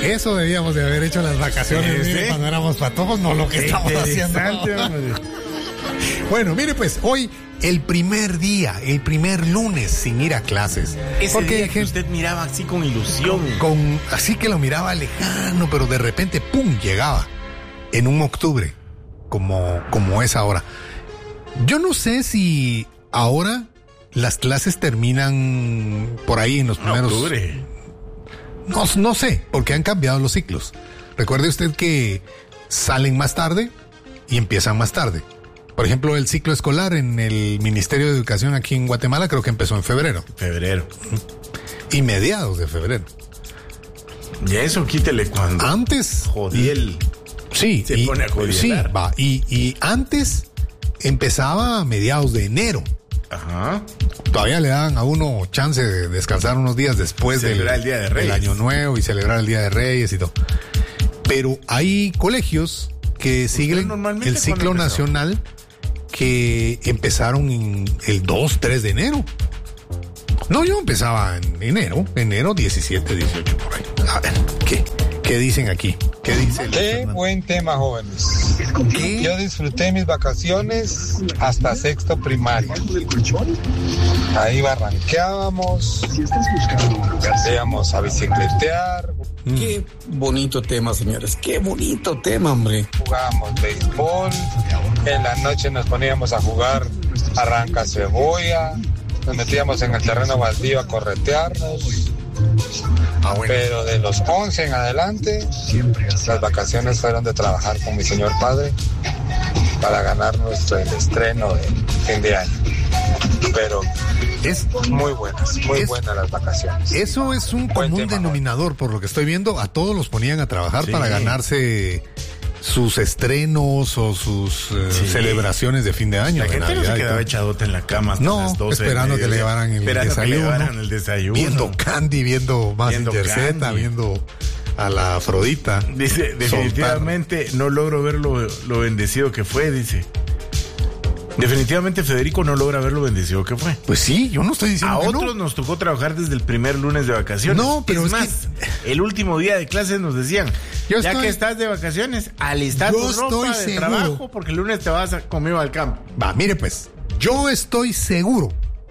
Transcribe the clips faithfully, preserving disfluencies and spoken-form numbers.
Eso debíamos de haber hecho las vacaciones, ¿Sí? mire, cuando éramos patojos, no lo que Qué estamos haciendo. interesante, hombre. Bueno, mire pues, hoy el primer día, el primer lunes sin ir a clases. Ese porque día que usted miraba así con ilusión. con así que lo miraba lejano, pero de repente pum, llegaba en un octubre, como como es ahora. Yo no sé si ahora las clases terminan por ahí en los primeros Octubre. No, no sé, porque han cambiado los ciclos. Recuerde usted que salen más tarde y empiezan más tarde. Por ejemplo, el ciclo escolar en el Ministerio de Educación aquí en Guatemala creo que empezó en febrero. Febrero. Y mediados de febrero. Y eso quítele cuando. Antes. Jodiel. Sí. Se y, pone a jodielar. Sí, va. Y, y antes empezaba a mediados de enero. Ajá. Todavía le daban a uno chance de descansar unos días después del, Celebrar el Día de Reyes. del Año Nuevo y celebrar el Día de Reyes y todo. Pero hay colegios que siguen normalmente el ciclo cuándo empezó? nacional que empezaron en el dos, tres de enero. No, yo empezaba en enero, enero diecisiete, dieciocho por ahí. A ver, ¿qué, qué dicen aquí? ¿Qué dice el Qué Fernando? buen tema, jóvenes. ¿Qué? Yo disfruté mis vacaciones hasta sexto primaria. Ahí barranqueábamos, íbamos a bicicletear, Qué bonito tema, señores. Qué bonito tema, hombre. jugábamos béisbol, en la noche nos poníamos a jugar arranca cebolla, nos metíamos en el terreno baldío a corretearnos. Ah, bueno. Pero de los once en adelante, las vacaciones fueron de trabajar con mi señor padre para ganar nuestro el estreno de fin de año. Pero Es, muy buenas, muy Es- buenas las vacaciones. eso es un Buen común tema, denominador, por lo que estoy viendo. A todos los ponían a trabajar Sí. para ganarse sus estrenos o sus eh, Sí. celebraciones de fin de año. La de gente no Navidad se y quedaba todo. echadota en la cama hasta No, las doce. del esperando que le mediodía. llevaran el Esperando que le desayuno. llevaran el desayuno. Viendo Candy, viendo Viendo Mazinger Z, Candy. viendo a la Afrodita. Dice, soltar. definitivamente no logro ver lo, lo bendecido que fue, dice. Definitivamente Federico no logra ver lo bendecido que fue. Pues sí, yo no estoy diciendo A que otros no. nos tocó trabajar desde el primer lunes de vacaciones. No, pero es más, el último día de clases nos decían, Yo ya estoy- que estás de vacaciones, alistar Yo tu ropa estoy de seguro. trabajo porque el lunes te vas a- conmigo al campo. Va, mire pues, yo estoy seguro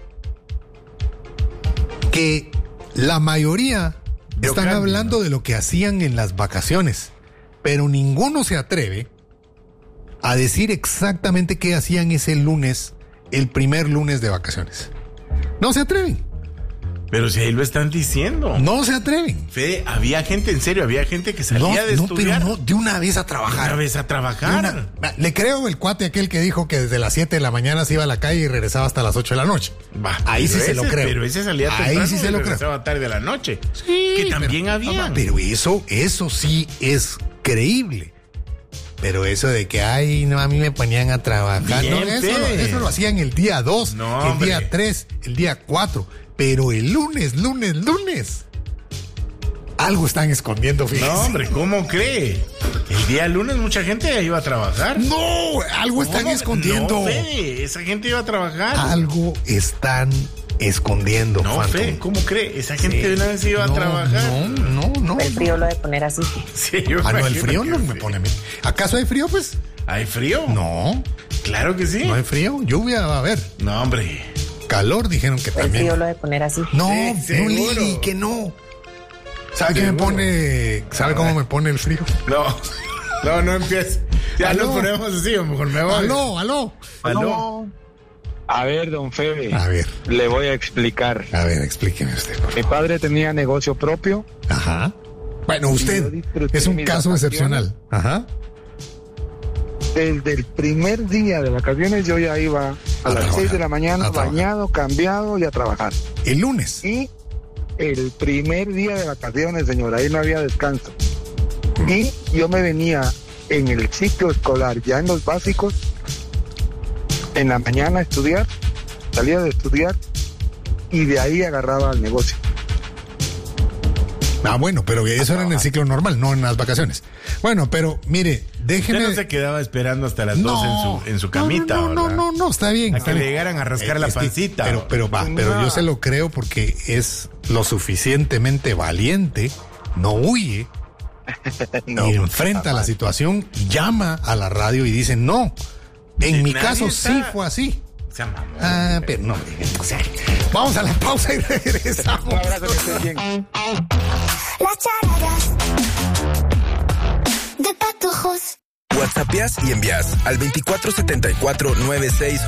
que la mayoría Yo están cambio, hablando ¿no? de lo que hacían en las vacaciones, pero ninguno se atreve a decir exactamente qué hacían ese lunes, el primer lunes de vacaciones. No se atreven, Pero si ahí lo están diciendo. no se atreven. Fede, había gente, en serio, había gente que salía No, de no, estudiar. pero no, de una vez a trabajar. Una vez a De trabajar. una- le creo el cuate aquel que dijo que desde las siete de la mañana se iba a la calle y regresaba hasta las ocho de la noche. Va, Ahí pero sí se ese- lo creo. Pero ese salía Ahí temprano sí se y lo regresaba tarde a la noche. Sí, que también pero- había. Pero eso, eso sí es creíble. Pero eso de que, ay, no, a mí me ponían a trabajar. Bien, No, eso, lo, Fede. eso lo hacían el día dos, No, el hombre. día tres, el día cuatro. Pero el lunes, lunes, lunes. Algo están escondiendo, fíjese. No, hombre, ¿cómo cree? El día lunes mucha gente ya iba a trabajar. No, algo están ¿Cómo? escondiendo. No, Fede, esa gente iba a trabajar. Algo están escondiendo, no, Phantom. Fede, ¿cómo cree? Esa gente Sí. de una vez iba a No, trabajar. No, no, no. El no. frío lo de poner así. Sí, yo Ah, no, el imagino frío que no me sí. pone a mí. ¿Acaso hay frío, pues? ¿Hay frío? No, Claro que sí. no hay frío. Lluvia va a haber. No, hombre. Calor dijeron que El también. frío lo de poner así. No, Sí, no, seguro. Lili, que no. ¿Sabe qué me Seguro. pone? ¿Sabe A cómo ver. me pone el frío? No, no, no empieces. Ya Aló. nos ponemos así, o mejor me voy. Aló, aló. Aló. A ver, don Febe, A ver, le voy a explicar. a ver, explíqueme usted, por Mi favor. padre tenía negocio propio. Ajá. Bueno, usted yo disfruté es un mis caso vacaciones. excepcional. Ajá. Desde el primer día de vacaciones yo ya iba a, A las trabajar, seis de la mañana a trabajar. bañado, cambiado y a trabajar. El lunes. Y el primer día de vacaciones, señora, ahí no había descanso. Y yo me venía en el ciclo escolar, ya en los básicos, en la mañana a estudiar, salía de estudiar y de ahí agarraba al negocio. Ah, bueno, pero eso era en el ciclo normal, no en las vacaciones. Bueno, pero mire, déjeme. Usted no se quedaba esperando hasta las doce en su, en su camita, no, no, no, ¿verdad? no, no, está bien. A está que le bien. llegaran a rascar Eh, la es que- pancita. pero, pero va, pero yo se lo creo porque es lo suficientemente valiente, no huye No, y enfrenta la situación, llama a la radio y dice, no, en mi nadie caso está- sí fue así. Se llama. Ah, pero no, o sea, vamos a la pausa y regresamos. Un abrazo, que estén bien. Las charadas de Patojos. WhatsAppeas y envías al veinticuatro setenta y cuatro noventa y seis